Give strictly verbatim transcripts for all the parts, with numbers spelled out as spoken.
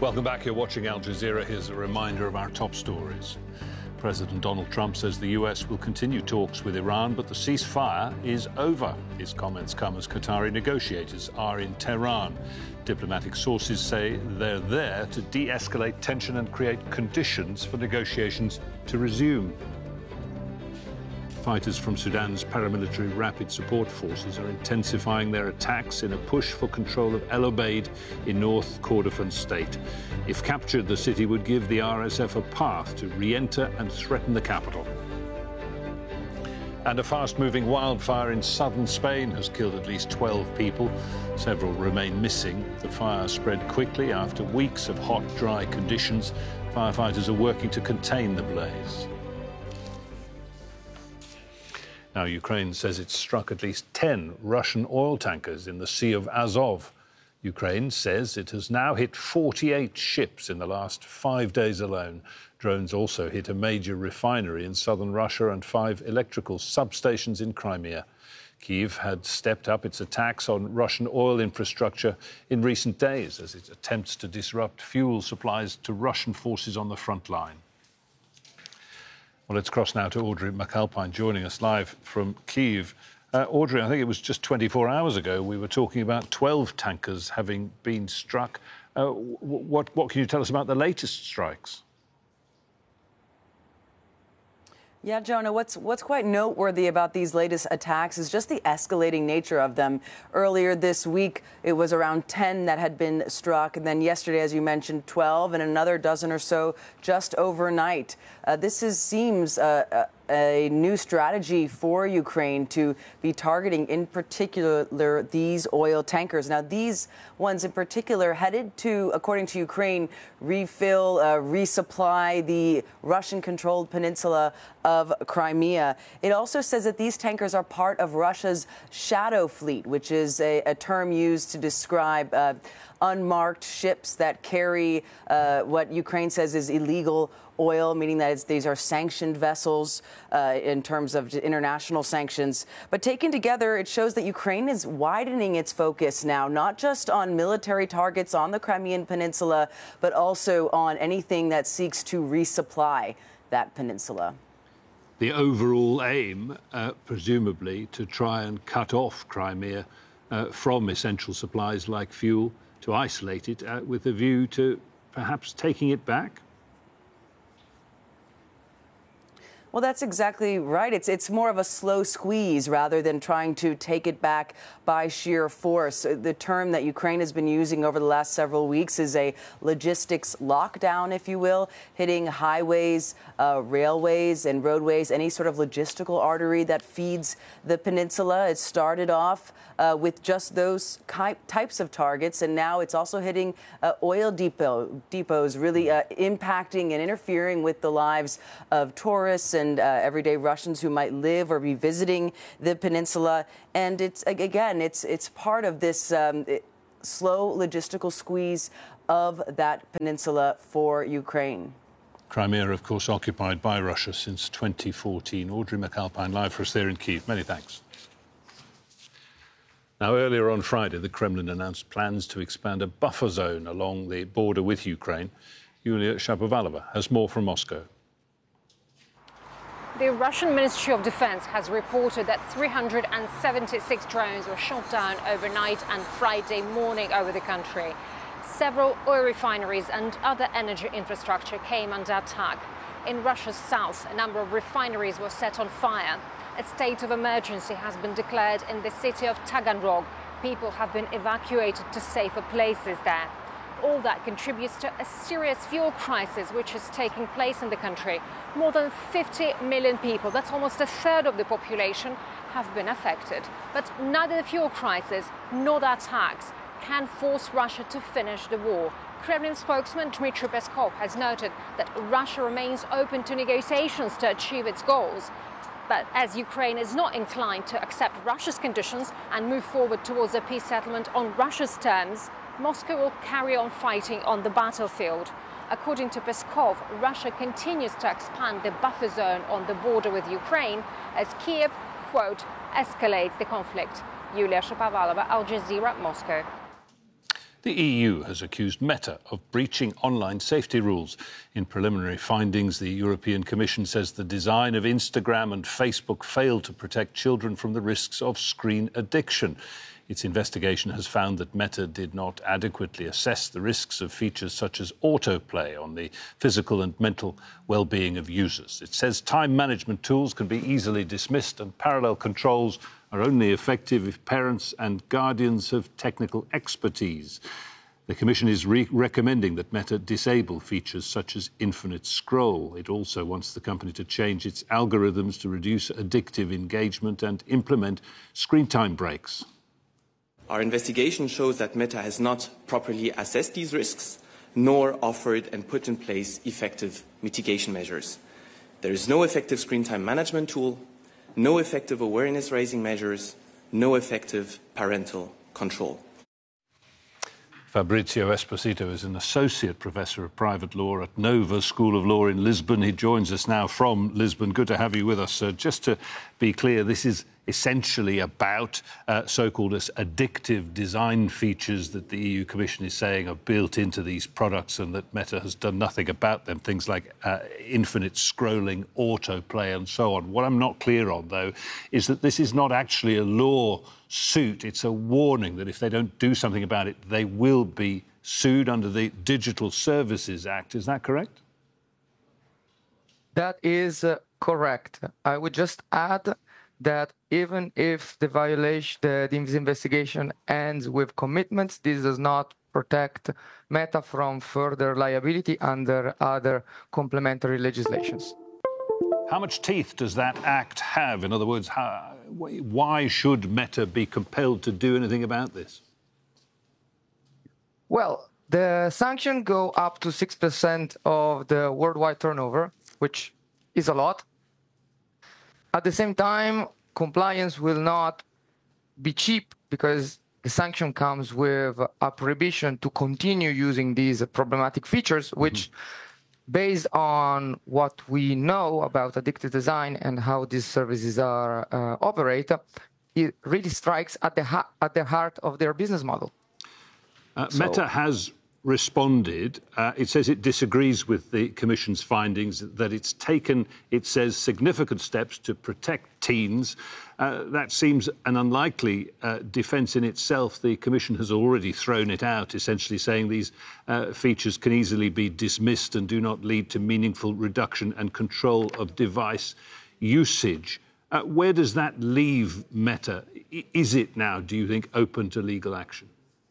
Welcome back. You're watching Al Jazeera. Here's a reminder of our top stories. President Donald Trump says the U S will continue talks with Iran, but the ceasefire is over. His comments come as Qatari negotiators are in Tehran. Diplomatic sources say they're there to de-escalate tension and create conditions for negotiations to resume. Fighters from Sudan's paramilitary Rapid Support Forces are intensifying their attacks in a push for control of El Obeid in North Kordofan state. If captured, the city would give the R S F a path to re-enter and threaten the capital. And a fast-moving wildfire in southern Spain has killed at least twelve people. Several remain missing. The fire spread quickly after weeks of hot, dry conditions. Firefighters are working to contain the blaze. Now, Ukraine says it struck at least ten Russian oil tankers in the Sea of Azov. Ukraine says it has now hit forty-eight ships in the last five days alone. Drones also hit a major refinery in southern Russia and five electrical substations in Crimea. Kyiv had stepped up its attacks on Russian oil infrastructure in recent days as it attempts to disrupt fuel supplies to Russian forces on the front line. Well, let's cross now to Audrey McAlpine joining us live from Kyiv. Uh, Audrey, I think it was just twenty-four hours ago we were talking about twelve tankers having been struck. Uh, what, what can you tell us about the latest strikes? Yeah, Jonah, what's what's quite noteworthy about these latest attacks is just the escalating nature of them. Earlier this week, it was around ten that had been struck, and then yesterday, as you mentioned, twelve, and another dozen or so just overnight. Uh, this is, seems uh, a, a new strategy for Ukraine to be targeting, in particular, these oil tankers. Now, these ones in particular headed to, according to Ukraine, refill, uh, resupply the Russian-controlled peninsula of Crimea. It also says that these tankers are part of Russia's shadow fleet, which is a, a term used to describe uh, unmarked ships that carry uh, what Ukraine says is illegal oil, meaning that it's, these are sanctioned vessels uh, in terms of international sanctions. But taken together, it shows that Ukraine is widening its focus now, not just on military targets on the Crimean Peninsula, but also on anything that seeks to resupply that peninsula. The overall aim, uh, presumably, to try and cut off Crimea uh, from essential supplies like fuel, to isolate it uh, with a view to perhaps taking it back? Well, that's exactly right. It's it's more of a slow squeeze rather than trying to take it back by sheer force. The term that Ukraine has been using over the last several weeks is a logistics lockdown, if you will, hitting highways, uh, railways and roadways, any sort of logistical artery that feeds the peninsula. It started off uh, with just those types of targets, and now it's also hitting uh, oil depot, depots, really uh, impacting and interfering with the lives of tourists and and uh, everyday Russians who might live or be visiting the peninsula. And it's, again, it's it's part of this um, slow logistical squeeze of that peninsula for Ukraine. Crimea, of course, occupied by Russia since twenty fourteen. Audrey McAlpine, live for us there in Kyiv. Many thanks. Now, earlier on Friday, the Kremlin announced plans to expand a buffer zone along the border with Ukraine. Yulia Shapovalova has more from Moscow. The Russian Ministry of Defense has reported that three hundred seventy-six drones were shot down overnight and Friday morning over the country. Several oil refineries and other energy infrastructure came under attack. In Russia's south, a number of refineries were set on fire. A state of emergency has been declared in the city of Taganrog. People have been evacuated to safer places there. All that contributes to a serious fuel crisis which is taking place in the country. More than fifty million people, that's almost a third of the population, have been affected. But neither the fuel crisis nor the attacks can force Russia to finish the war. Kremlin spokesman Dmitry Peskov has noted that Russia remains open to negotiations to achieve its goals. But as Ukraine is not inclined to accept Russia's conditions and move forward towards a peace settlement on Russia's terms, Moscow will carry on fighting on the battlefield. According to Peskov, Russia continues to expand the buffer zone on the border with Ukraine as Kiev, quote, escalates the conflict. Yulia Shapovalova, Al Jazeera, Moscow. The E U has accused Meta of breaching online safety rules. In preliminary findings, the European Commission says the design of Instagram and Facebook failed to protect children from the risks of screen addiction. Its investigation has found that Meta did not adequately assess the risks of features such as autoplay on the physical and mental well-being of users. It says time management tools can be easily dismissed and parallel controls are only effective if parents and guardians have technical expertise. The Commission is re- recommending that Meta disable features such as infinite scroll. It also wants the company to change its algorithms to reduce addictive engagement and implement screen time breaks. Our investigation shows that Meta has not properly assessed these risks, nor offered and put in place effective mitigation measures. There is no effective screen time management tool, no effective awareness-raising measures, no effective parental control. Fabrizio Esposito is an associate professor of private law at Nova School of Law in Lisbon. He joins us now from Lisbon. Good to have you with us. Uh, just to be clear, this is essentially about uh, so-called addictive design features that the E U Commission is saying are built into these products and that Meta has done nothing about them, things like uh, infinite scrolling, autoplay and so on. What I'm not clear on, though, is that this is not actually a law suit. It's a warning that if they don't do something about it, they will be sued under the Digital Services Act. Is that correct? That is uh, correct. I would just add that even if the violation, the, the investigation ends with commitments, this does not protect Meta from further liability under other complementary legislations. How much teeth does that act have? In other words, how, why should Meta be compelled to do anything about this? Well, the sanctions go up to six percent of the worldwide turnover, which is a lot. At the same time, compliance will not be cheap because the sanction comes with a prohibition to continue using these problematic features, which, mm-hmm. based on what we know about addictive design and how these services are uh, operate, it really strikes at the ha- at the heart of their business model. Uh, so, Meta has responded. Uh, it says it disagrees with the Commission's findings, that it's taken, it says, significant steps to protect teens. Uh, that seems an unlikely uh, defence in itself. The Commission has already thrown it out, essentially saying these uh, features can easily be dismissed and do not lead to meaningful reduction and control of device usage. Uh, where does that leave Meta? Is it now, do you think, open to legal action?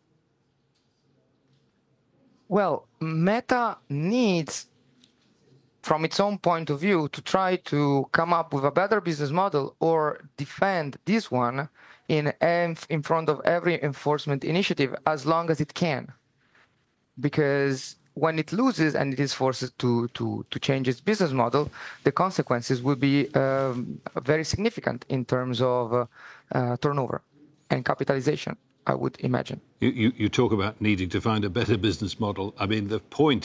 Well, Meta needs, from its own point of view, to try to come up with a better business model or defend this one in, in front of every enforcement initiative as long as it can. Because when it loses and it is forced to, to, to change its business model, the consequences will be um, very significant in terms of uh, uh, turnover and capitalization, I would imagine. You, you, you talk about needing to find a better business model. I mean, the point